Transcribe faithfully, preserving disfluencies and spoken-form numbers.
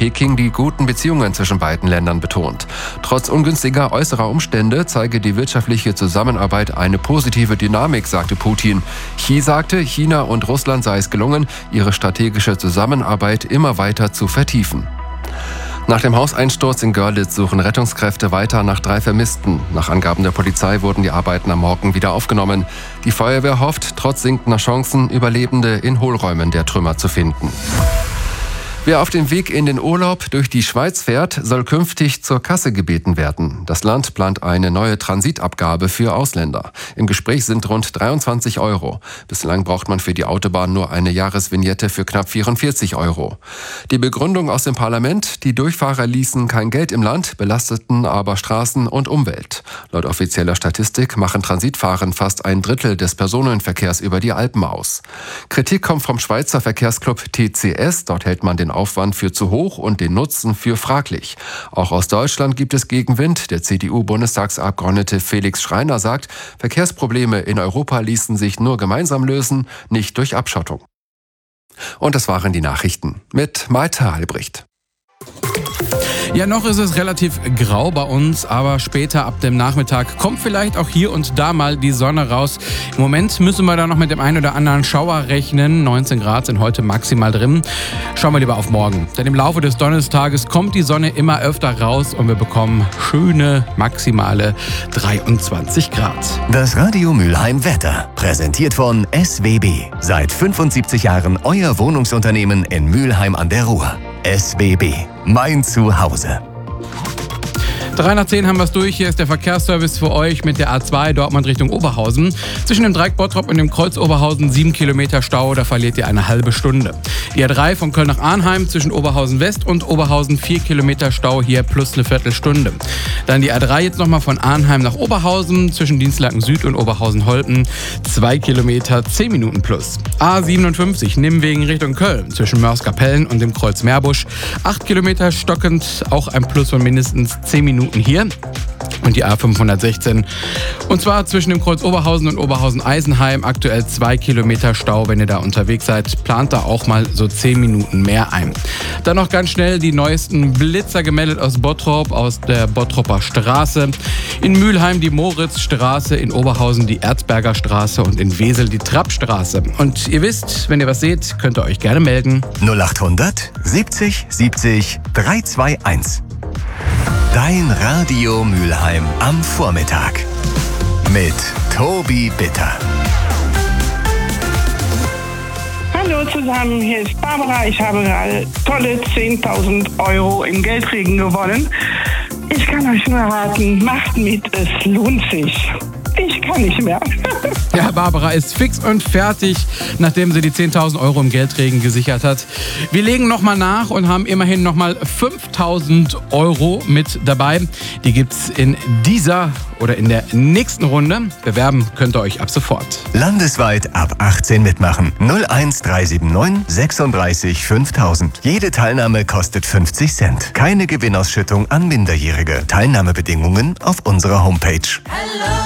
Peking die guten Beziehungen zwischen beiden Ländern betont. Trotz ungünstiger äußerer Umstände zeige die wirtschaftliche Zusammenarbeit eine positive Dynamik, sagte Putin. Xi sagte, China und Russland sei es gelungen, ihre strategische Zusammenarbeit immer weiter zu vertiefen. Nach dem Hauseinsturz in Görlitz suchen Rettungskräfte weiter nach drei Vermissten. Nach Angaben der Polizei wurden die Arbeiten am Morgen wieder aufgenommen. Die Feuerwehr hofft, trotz sinkender Chancen, Überlebende in Hohlräumen der Trümmer zu finden. Wer auf dem Weg in den Urlaub durch die Schweiz fährt, soll künftig zur Kasse gebeten werden. Das Land plant eine neue Transitabgabe für Ausländer. Im Gespräch sind rund dreiundzwanzig Euro. Bislang braucht man für die Autobahn nur eine Jahresvignette für knapp vierundvierzig Euro. Die Begründung aus dem Parlament: Die Durchfahrer ließen kein Geld im Land, belasteten aber Straßen und Umwelt. Laut offizieller Statistik machen Transitfahren fast ein Drittel des Personenverkehrs über die Alpen aus. Kritik kommt vom Schweizer Verkehrsclub T C S. Dort hält man den Aufwand für zu hoch und den Nutzen für fraglich. Auch aus Deutschland gibt es Gegenwind. Der C D U-Bundestagsabgeordnete Felix Schreiner sagt, Verkehrsprobleme in Europa ließen sich nur gemeinsam lösen, nicht durch Abschottung. Und das waren die Nachrichten mit Malte Albrecht. Ja, noch ist es relativ grau bei uns, aber später ab dem Nachmittag kommt vielleicht auch hier und da mal die Sonne raus. Im Moment müssen wir da noch mit dem einen oder anderen Schauer rechnen. neunzehn Grad sind heute maximal drin. Schauen wir lieber auf morgen. Denn im Laufe des Donnerstages kommt die Sonne immer öfter raus und wir bekommen schöne maximale dreiundzwanzig Grad. Das Radio Mülheim Wetter, präsentiert von S W B. Seit fünfundsiebzig Jahren euer Wohnungsunternehmen in Mülheim an der Ruhr. S W B, mein Zuhause. drei nach zehn haben wir es durch. Hier ist der Verkehrsservice für euch mit der A zwei Dortmund Richtung Oberhausen. Zwischen dem Dreieck Bottrop und dem Kreuz Oberhausen sieben Kilometer Stau, da verliert ihr eine halbe Stunde. Die A drei von Köln nach Arnheim zwischen Oberhausen West und Oberhausen vier Kilometer Stau, hier plus eine Viertelstunde. Dann die A drei jetzt nochmal von Arnheim nach Oberhausen zwischen Dienstlaken Süd und Oberhausen-Holten zwei Kilometer, zehn Minuten plus. A siebenundfünfzig Nimwegen Richtung Köln zwischen Mörs-Kapellen und dem Kreuz Meerbusch acht Kilometer stockend, auch ein Plus von mindestens zehn Minuten hier. Und die A fünfhundertsechzehn. Und zwar zwischen dem Kreuz Oberhausen und Oberhausen-Eisenheim aktuell zwei Kilometer Stau. Wenn ihr da unterwegs seid, plant da auch mal so zehn Minuten mehr ein. Dann noch ganz schnell die neuesten Blitzer gemeldet aus Bottrop, aus der Bottroper Straße. In Mülheim die Moritzstraße, in Oberhausen die Erzberger Straße und in Wesel die Trappstraße. Und ihr wisst, wenn ihr was seht, könnt ihr euch gerne melden. null achthundert siebzig siebzig dreihunderteinundzwanzig. Dein Radio Mülheim am Vormittag mit Tobi Bitter. Hallo zusammen, hier ist Barbara. Ich habe gerade tolle zehntausend Euro im Geldregen gewonnen. Ich kann euch nur raten, macht mit, es lohnt sich. Ich kann nicht mehr. Ja, Barbara ist fix und fertig, nachdem sie die zehntausend Euro im Geldregen gesichert hat. Wir legen nochmal nach und haben immerhin nochmal fünftausend Euro mit dabei. Die gibt's in dieser oder in der nächsten Runde. Bewerben könnt ihr euch ab sofort. Landesweit ab achtzehn mitmachen. null eins drei sieben neun sechsunddreißig fünftausend. Jede Teilnahme kostet fünfzig Cent. Keine Gewinnausschüttung an Minderjährige. Teilnahmebedingungen auf unserer Homepage.